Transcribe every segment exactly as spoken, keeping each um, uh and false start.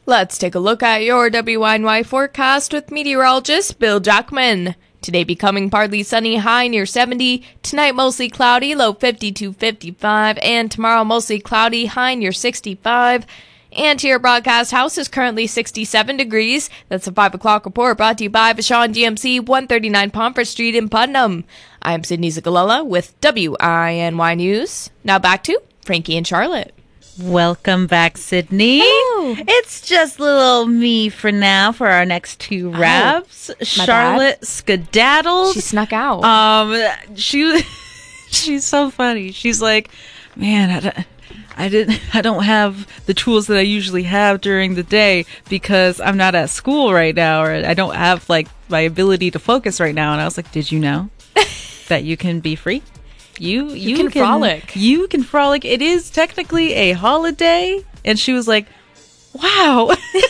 Let's take a look at your W I N Y forecast with meteorologist Bill Jackman. Today becoming partly sunny, high near seventy. Tonight mostly cloudy, low fifty to fifty-five. And tomorrow mostly cloudy, high near sixty-five. And to your broadcast house is currently sixty-seven degrees. That's a five o'clock report brought to you by Vashon G M C, one thirty-nine Pomfret Street in Putnam. I'm Sydney Zagalella with W I N Y News. Now back to Frankie and Charlotte. Welcome back, Sydney. Hello. It's just little me for now for our next two raps. Oh, Charlotte bad. skedaddled. She snuck out. Um, she, she's so funny. She's like, man, I don't, I didn't, I don't have the tools that I usually have during the day because I'm not at school right now, or I don't have like my ability to focus right now. And I was like, did you know that you can be free? You, you you can, can frolic. You can frolic. It is technically a holiday. And she was like, wow.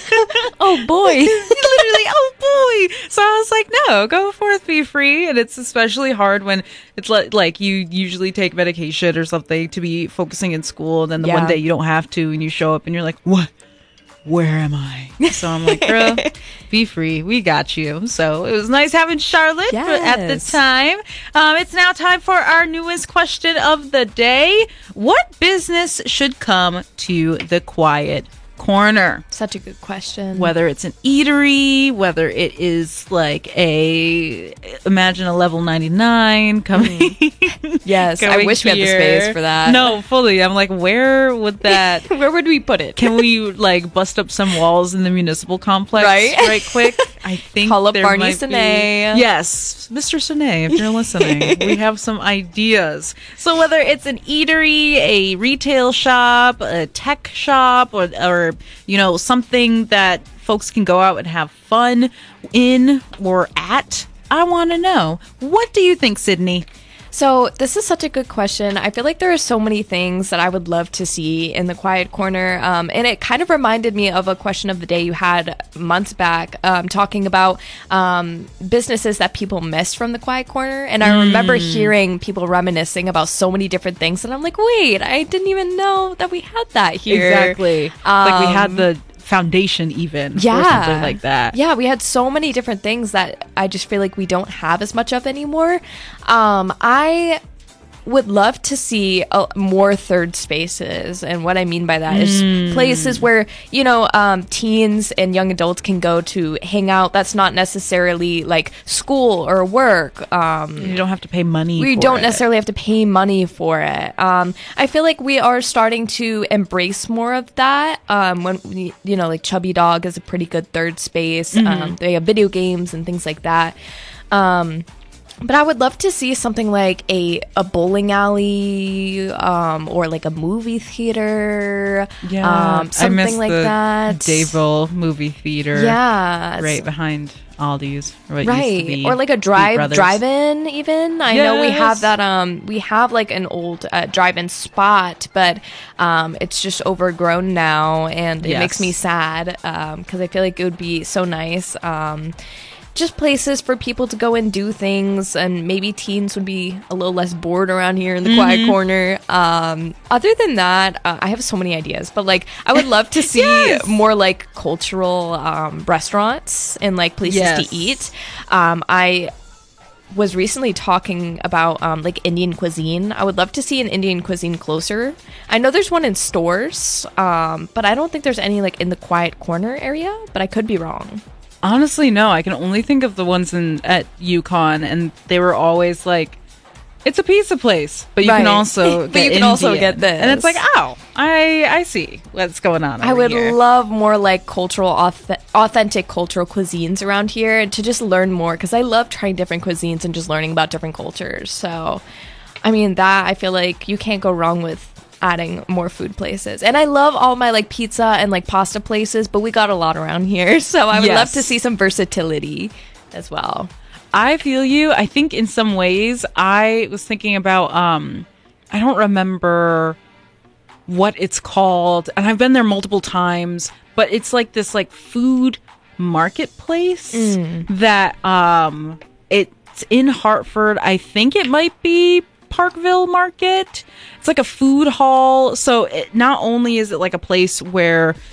Oh, boy. Literally, oh, boy. So I was like, no, go forth, be free. And it's especially hard when it's like, like you usually take medication or something to be focusing in school. And then the Yeah. one day you don't have to and you show up and you're like, what? Where am I? So I'm like, girl, be free. We got you. So it was nice having Charlotte for- at the Yes. time. Um, it's now time for our newest question of the day. What business should come to the Quiet Corner? Such a good question. Whether it's an eatery, whether it is like a, imagine a level ninety-nine coming. Yes, I coming wish we had the here. space for that. No, fully. I'm like, where would that... Where would we put it? Can we like bust up some walls in the municipal complex Right? right quick? I think Call up there Barney might be- Sine. Yes, Mister Sine, if you're listening, we have some ideas. So whether it's an eatery, a retail shop, a tech shop, or, or you know, something that folks can go out and have fun in or at, I want to know. What do you think, Sydney? So this is such a good question. I feel like there are so many things that I would love to see in the Quiet Corner. Um, and it kind of reminded me of a question of the day you had months back, um, talking about um, businesses that people miss from the Quiet Corner. And I remember hearing people reminiscing about so many different things. And I'm like, wait, I didn't even know that we had that here. Exactly. like we had Um, the foundation even Yeah. or something like that. Yeah, we had so many different things that I just feel like we don't have as much of anymore. Um, I would love to see uh, more third spaces. And what I mean by that is places where, you know, um, teens and young adults can go to hang out. That's not necessarily like school or work. Um, You don't have to pay money we for don't it. necessarily have to pay money for it. Um, I feel like we are starting to embrace more of that. Um, when we, you know, like Chubby Dog is a pretty good third space. Mm-hmm. Um, they have video games and things like that. Um, but I would love to see something like a a bowling alley, um, or like a movie theater. Yeah, um, something I miss like the that. Dayville movie theater. Yeah, right behind Aldi's. Or what used to Right, be or like a Beat drive Brothers. drive-in. Even I know we have Yes. that. Um, we have like an old uh, drive-in spot, but um, it's just overgrown now, and it Yes. makes me sad because I feel like it would be so nice. Um, just places for people to go and do things, and maybe teens would be a little less bored around here in the Quiet Corner. Um, other than that, uh, I have so many ideas, but like I would love to see Yes. more like cultural um, restaurants and like places Yes. to eat. Um, I was recently talking about um, like Indian cuisine. I would love to see an Indian cuisine closer. I know there's one in stores, um, but I don't think there's any like in the Quiet Corner area, but I could be wrong. Honestly, no. I can only think of the ones in at UConn, and they were always like, it's a pizza place, but you Right. can also But get you can also Indian. get this. And it's like, oh, I I see what's going on over I would here. love more like cultural, auth- authentic cultural cuisines around here, and to just learn more, because I love trying different cuisines and just learning about different cultures. So, I mean, that I feel like you can't go wrong with adding more food places. And I love all my like pizza and like pasta places, but we got a lot around here, so I would love Yes. to see some versatility as well. I feel you. I think in some ways, I was thinking about, um, I don't remember what it's called, and I've been there multiple times, but it's like this like food marketplace that um, it's in Hartford. I think it might be Parkville Market. It's like a food hall. So it, not only is it like a place where